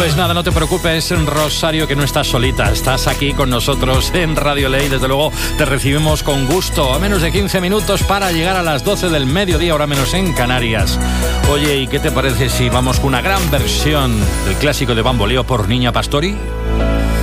Pues nada, no te preocupes, Rosario, que no estás solita. Estás aquí con nosotros en Radio Ley. Desde luego te recibimos con gusto. A menos de 15 minutos para llegar a las 12 del mediodía, hora menos en Canarias. Oye, ¿y qué te parece si vamos con una gran versión del clásico de Bamboleo por Niña Pastori?